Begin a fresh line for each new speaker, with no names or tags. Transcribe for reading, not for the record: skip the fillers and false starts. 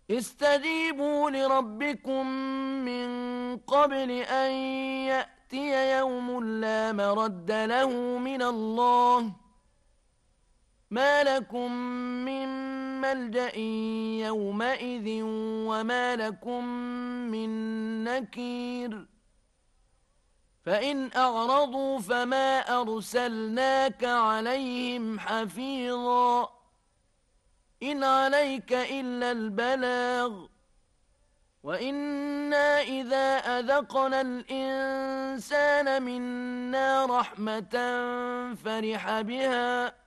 استجيبوا لربكم من قبل أن يأتي يوم لا مرد له من الله ما لكم من ملجأ يومئذ وما لكم من نكير فإن أعرضوا فما أرسلناك عليهم حفيظا إن عليك إلا البلاغ وإنا إذا أذقنا الإنسان منا رحمة فرح بها